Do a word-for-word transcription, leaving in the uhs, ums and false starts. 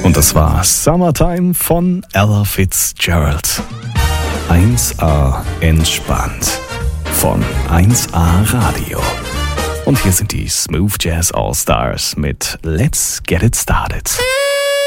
Und das war Summertime von Ella Fitzgerald. eins A entspannt von eins A Radio. Und hier sind die Smooth Jazz All Stars mit Let's Get It Started.